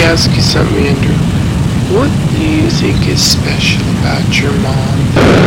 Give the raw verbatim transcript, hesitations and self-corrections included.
ask you something, Andrew? What do you think is special about your mom?